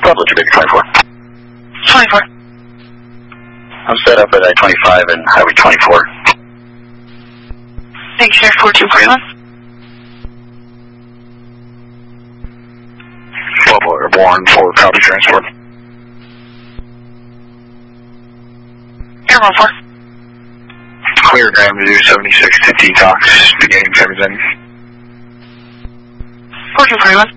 Bravo to Big 24. 24. I'm set up at I-25 and Highway 24. Thanks, Air 4241. Bravo Airborne for copy transport. Airborne 4. Clear Grandview 76 to detox, beginning 7. 4241.